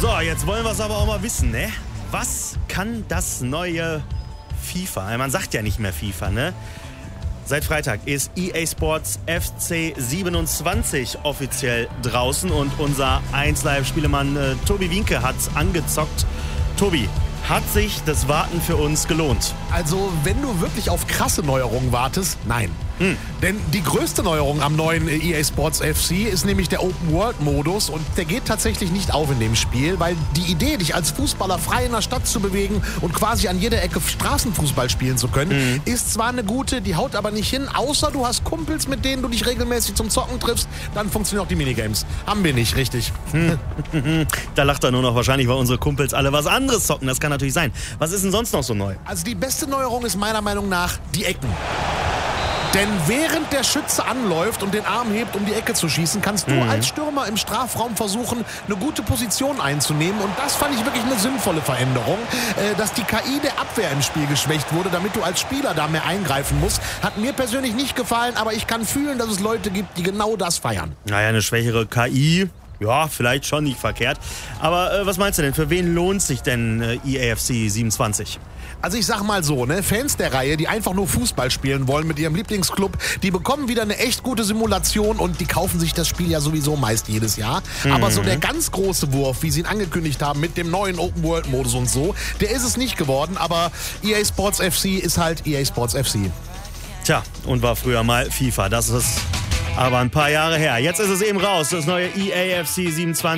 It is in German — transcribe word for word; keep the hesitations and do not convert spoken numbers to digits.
So, jetzt wollen wir es aber auch mal wissen, ne? Was kann das neue FIFA? Man sagt ja nicht mehr FIFA, ne? Seit Freitag ist E A Sports F C siebenundzwanzig offiziell draußen und unser eins Live-Spielemann äh, Tobi Wienke hat's angezockt. Tobi, hat sich das Warten für uns gelohnt? Also, wenn du wirklich auf krasse Neuerungen wartest, nein. Hm. Denn die größte Neuerung am neuen E A Sports F C ist nämlich der Open-World-Modus und der geht tatsächlich nicht auf in dem Spiel, weil die Idee, dich als Fußballer frei in der Stadt zu bewegen und quasi an jeder Ecke Straßenfußball spielen zu können, hm. ist zwar eine gute, die haut aber nicht hin, außer du hast Kumpels, mit denen du dich regelmäßig zum Zocken triffst, dann funktionieren auch die Minigames. Haben wir nicht, richtig. Hm. Da lacht er nur noch wahrscheinlich, weil unsere Kumpels alle was anderes zocken, das kann natürlich sein. Was ist denn sonst noch so neu? Also die beste Neuerung ist meiner Meinung nach die Ecken. Denn während der Schütze anläuft und den Arm hebt, um die Ecke zu schießen, kannst du mhm. als Stürmer im Strafraum versuchen, eine gute Position einzunehmen. Und das fand ich wirklich eine sinnvolle Veränderung. Äh, dass die K I der Abwehr im Spiel geschwächt wurde, damit du als Spieler da mehr eingreifen musst, hat mir persönlich nicht gefallen. Aber ich kann fühlen, dass es Leute gibt, die genau das feiern. Naja, eine schwächere K I... Ja, vielleicht schon nicht verkehrt. Aber äh, was meinst du denn? Für wen lohnt sich denn äh, E A F C siebenundzwanzig? Also ich sag mal so, ne, Fans der Reihe, die einfach nur Fußball spielen wollen mit ihrem Lieblingsclub, die bekommen wieder eine echt gute Simulation und die kaufen sich das Spiel ja sowieso meist jedes Jahr. Mhm. Aber so der ganz große Wurf, wie sie ihn angekündigt haben mit dem neuen Open-World-Modus und so, der ist es nicht geworden. Aber E A Sports F C ist halt E A Sports F C. Tja, und war früher mal FIFA. Das ist aber ein paar Jahre her. Jetzt ist es eben raus, das neue E A F C siebenundzwanzig.